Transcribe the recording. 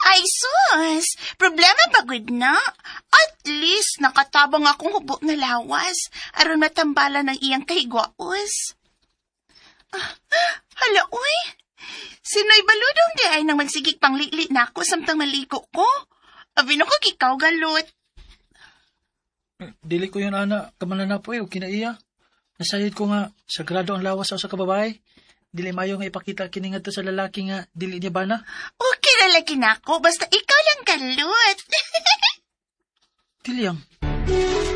Ay, sus! Problema pagod na. At least, nakatabang akong hubo na lawas. Aron matambala ng iyang kahigwaos. Hala, uy! Sino'y baludong di ay nang magsigig panglili na ako samtang maligo ko. Abi na ko ikaw galot. Dili ko yun, ana. Kamanan na po o kinaiya. Nasayod ko nga, sagrado ang lawas sa kababae. Dili mayo nga ipakita kiningat to sa lalaki nga dili niya ba na? Okay, lalaki na ako. Basta ikaw lang galot. Dili yang.